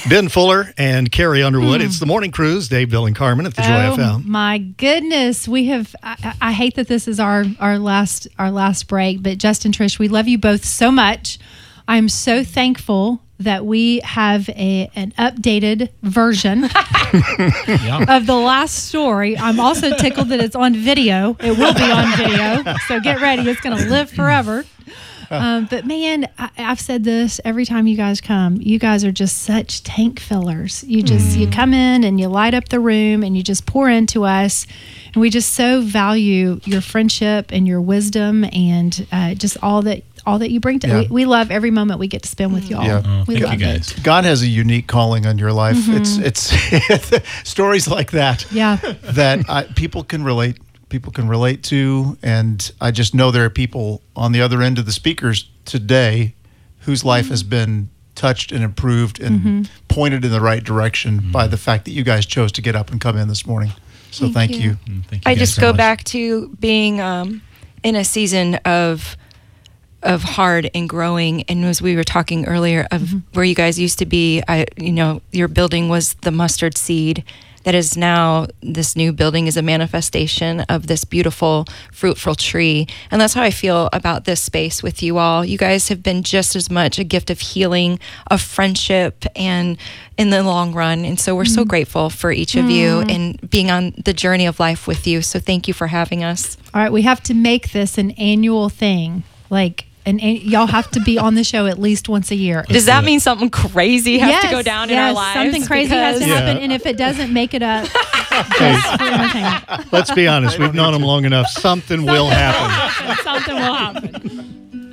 Ben Fuller and Carrie Underwood. It's the Morning Cruise. Dave, Bill, and Carmen at the Joy FM. My goodness, we have. I hate that this is our last break, but Justin, Trish, we love you both so much. I'm so thankful that we have an updated version of the last story. I'm also tickled that it's on video. It will be on video, so get ready. It's going to live forever. But man, I've said this every time you guys come. You guys are just such tank fillers. You just you come in and you light up the room and you just pour into us. And we just so value your friendship and your wisdom and just all that you bring to. We love every moment we get to spend with y'all. Yeah. We love you guys. it. God has a unique calling on your life. It's stories like that. Yeah. That people can relate. People can relate to, and I just know there are people on the other end of the speakers today whose life has been touched and improved and pointed in the right direction by the fact that you guys chose to get up and come in this morning. So thank you. Thank you. I just go back to being in a season of hard and growing, and as we were talking earlier of where you guys used to be, your building was the mustard seed. That is now, this new building is a manifestation of this beautiful, fruitful tree. And that's how I feel about this space with you all. You guys have been just as much a gift of healing, of friendship, and in the long run. And so we're so grateful for each of you and being on the journey of life with you. So thank you for having us. All right, we have to make this an annual thing. And y'all have to be on the show at least once a year. Does that mean something crazy has to go down in our lives? Something crazy has to happen, and if it doesn't, make it up. Let's be honest. We've known them long enough. Something will happen. Something will happen.